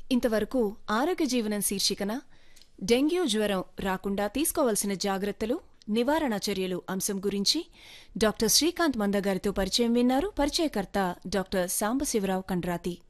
ఇంతవరకు ఆరోగ్య జీవనం శీర్షికన డెంగ్యూ జ్వరం రాకుండా తీసుకోవలసిన జాగ్రత్తలు, నివారణ చర్యలు అంశం గురించి డాక్టర్ శ్రీకాంత్ మంద గారితో పరిచయం విన్నారు. పరిచయకర్త డాక్టర్ సాంబశివరావు కండ్రాతి.